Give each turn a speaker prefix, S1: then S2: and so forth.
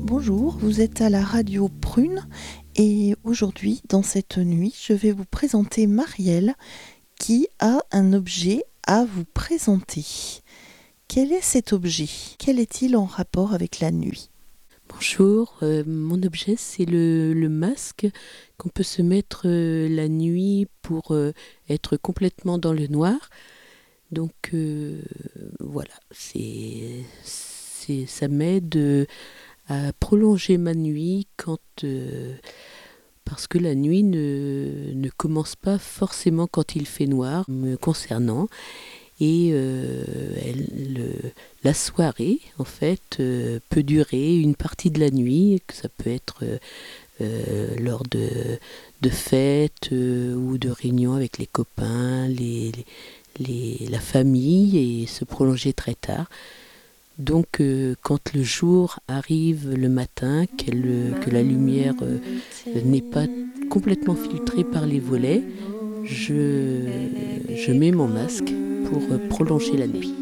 S1: Bonjour, vous êtes à la radio Prune et aujourd'hui, dans cette nuit, je vais vous présenter Marielle qui a un objet à vous présenter. Quel est cet objet? Quel est-il en rapport avec la nuit?
S2: Bonjour, mon objet c'est le masque qu'on peut se mettre la nuit pour être complètement dans le noir. Donc voilà, ça m'aide à prolonger ma nuit parce que la nuit ne commence pas forcément quand il fait noir, me concernant. Et la soirée, en fait, peut durer une partie de la nuit, que ça peut être lors de fêtes ou de réunions avec les copains, la famille, et se prolonger très tard. Donc, quand le jour arrive le matin, que la lumière n'est pas complètement filtrée par les volets, je mets mon masque pour prolonger la nuit.